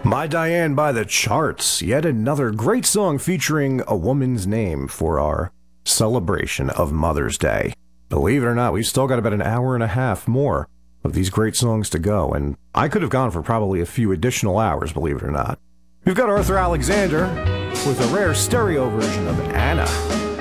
My Diane by the Charts, yet another great song featuring a woman's name for our celebration of Mother's Day. Believe it or not, we've still got about an hour and a half more of these great songs to go, and I could have gone for probably a few additional hours, believe it or not. We've got Arthur Alexander with a rare stereo version of Anna.